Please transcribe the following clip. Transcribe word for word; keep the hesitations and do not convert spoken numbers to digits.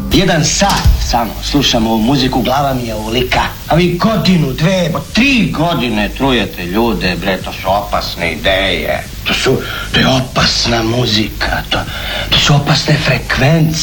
Jedan sat samo slušam ovu muziku, glava mi je ovolika. A vi godinu, dve, po tri godine trujete ljude, bre, to su opasne ideje. To su, to je opasna muzika, to, to su opasne frekvencije.